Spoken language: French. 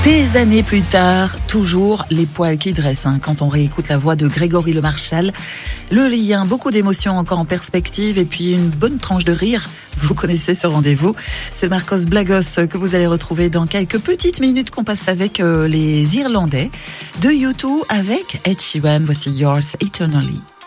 Des années plus tard, toujours les poils qui dressent. Quand on réécoute la voix de Grégory Le Marchal, le lien, beaucoup d'émotions encore en perspective et puis une bonne tranche de rire. Vous connaissez ce rendez-vous. C'est Marcos Blagos que vous allez retrouver dans quelques petites minutes qu'on passe avec les Irlandais de U2 avec Ed Sheeran. Voici Yours Eternally.